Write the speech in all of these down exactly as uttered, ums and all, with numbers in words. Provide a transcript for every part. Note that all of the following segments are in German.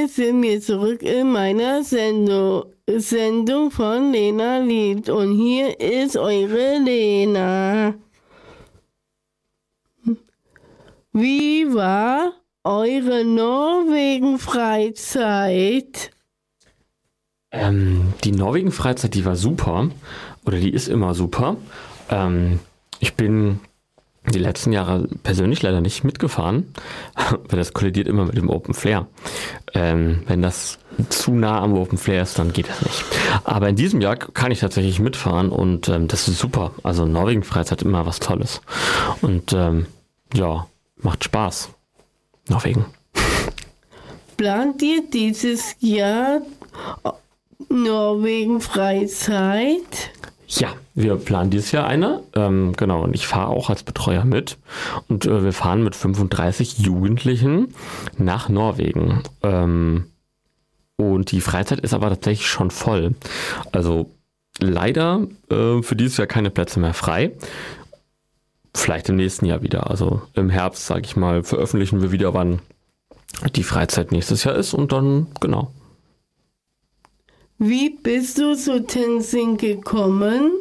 sind wir zurück in meiner Sendung, Sendung von Lena liebt. Und hier ist eure Lena. Wie war eure Norwegen-Freizeit? Ähm, die Norwegen-Freizeit, die war super. Oder die ist immer super. Ähm, ich bin die letzten Jahre persönlich leider nicht mitgefahren, weil das kollidiert immer mit dem Open Flair. Ähm, wenn das zu nah am Open Flair ist, dann geht das nicht. Aber in diesem Jahr kann ich tatsächlich mitfahren und ähm, das ist super. Also Norwegen-Freizeit immer was Tolles. Und ähm, ja, macht Spaß. Norwegen. Plant ihr dieses Jahr Norwegen-Freizeit? Ja, wir planen dieses Jahr eine. Ähm, genau, und ich fahre auch als Betreuer mit. Und äh, wir fahren mit fünfunddreißig Jugendlichen nach Norwegen. Ähm, und die Freizeit ist aber tatsächlich schon voll. Also leider äh, für dieses Jahr keine Plätze mehr frei. Vielleicht im nächsten Jahr wieder. Also im Herbst, sage ich mal, veröffentlichen wir wieder, wann die Freizeit nächstes Jahr ist. Und dann, genau. Wie bist du zu Tenzing gekommen?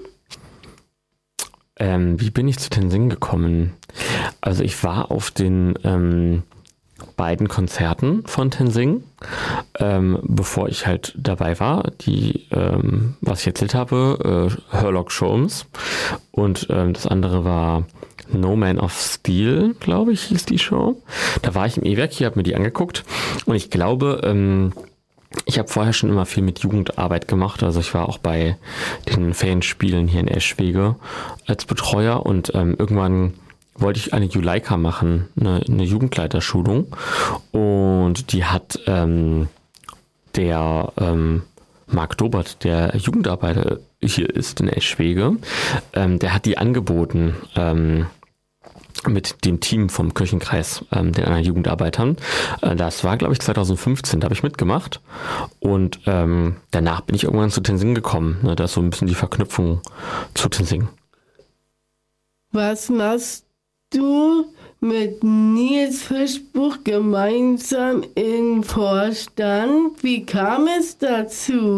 Ähm, wie bin ich zu Tenzing gekommen? Also ich war auf den ähm, beiden Konzerten von Tenzing, ähm, bevor ich halt dabei war. Die, ähm, was ich erzählt habe, äh, Herlock Sholmes und ähm, das andere war No Man of Steel, glaube ich, hieß die Show. Da war ich im E-Werk, hier, habe mir die angeguckt und ich glaube, ähm, ich habe vorher schon immer viel mit Jugendarbeit gemacht. Also ich war auch bei den Fanspielen hier in Eschwege als Betreuer und ähm, irgendwann wollte ich eine Juleika machen, eine, eine Jugendleiterschulung. Und die hat ähm, der ähm, Marc Dobert, der Jugendarbeiter hier ist in Eschwege, ähm, der hat die angeboten, ähm, mit dem Team vom Kirchenkreis, ähm, den anderen Jugendarbeitern. Äh, das war, glaube ich, zwanzig fünfzehn, da habe ich mitgemacht. Und ähm, danach bin ich irgendwann zu Tenzing gekommen. Ne, da ist so ein bisschen die Verknüpfung zu Tenzing. Was machst du mit Nils Fischbuch gemeinsam im Vorstand? Wie kam es dazu?